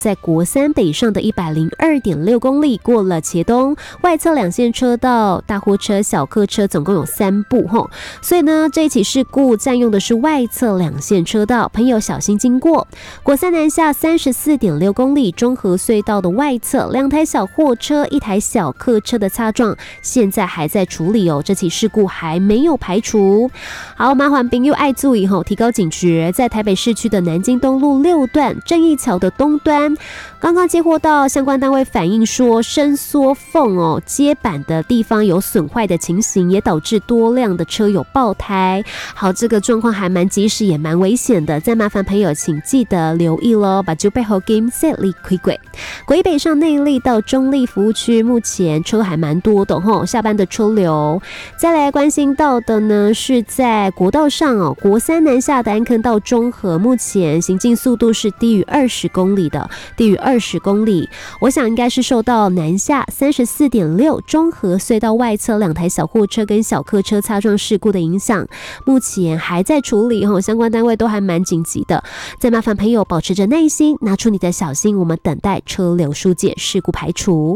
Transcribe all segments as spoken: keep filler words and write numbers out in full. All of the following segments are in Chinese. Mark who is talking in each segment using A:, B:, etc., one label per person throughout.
A: 在国三北上的一百零二点六公里，过了茄东，外侧两线车道，大货车、小客车总共有三部吼，所以呢，这一起事故占用的是外侧两线车道，朋友小心经过。国三南下三十四点六公里，中和隧道的外侧，两台小货车、一台小客车的擦撞，现在还在处理哦，这起事故还没有排除。好，麻烦朋友爱注意吼，提高警觉，在台北市区的南京东路六段、正义桥的东端。刚刚接获到相关单位反映说，伸缩缝哦接板的地方有损坏的情形，也导致多辆的车有爆胎。好，这个状况还蛮及时，也蛮危险的。再麻烦朋友请记得留意咯，把酒背后 game set 力开轨。国一北上内坜到中坜服务区，目前车还蛮多的吼，下班的车流。再来关心到的呢，是在国道上哦，国三南下的安坑到中和，目前行进速度是低于二十公里的。低于二十公里，我想应该是受到南下三十四点六中和隧道外侧两台小货车跟小客车擦撞事故的影响，目前还在处理吼，相关单位都还蛮紧急的。再麻烦朋友保持着耐心，拿出你的小心，我们等待车流疏解，事故排除。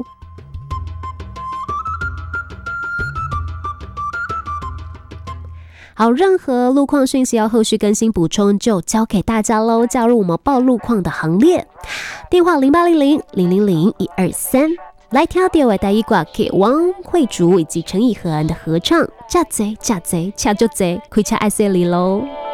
A: 好，任何路况讯息要后续更新补充，就交给大家喽，加入我们报路况的行列。电话零八零零零零零一二三，来听到的第一挂给汪慧竹以及陈以恒的合唱，恰贼恰贼恰就贼，开车爱说你喽。